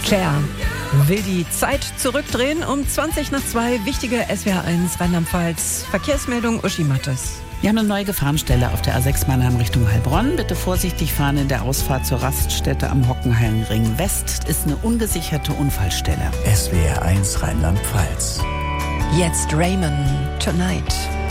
Cher will die Zeit zurückdrehen um 2:20. Wichtige SWR1 Rheinland-Pfalz Verkehrsmeldung, Uschi Mattes. Wir haben eine neue Gefahrenstelle auf der A6 Mannheim Richtung Heilbronn. Bitte vorsichtig fahren in der Ausfahrt zur Raststätte am Hockenheimring West. Ist eine ungesicherte Unfallstelle. SWR1 Rheinland-Pfalz. Jetzt Raymond Tonight.